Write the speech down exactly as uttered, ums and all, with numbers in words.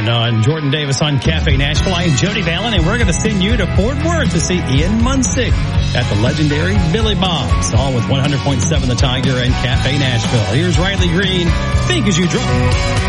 bar none. Jordan Davis on Cafe Nashville. I am Jody Vallon, and we're going to send you to Fort Worth to see Ian Munsick at the legendary Billy Bob's, all with one hundred point seven The Tiger and Cafe Nashville. Here's Riley Green. Think as you drop.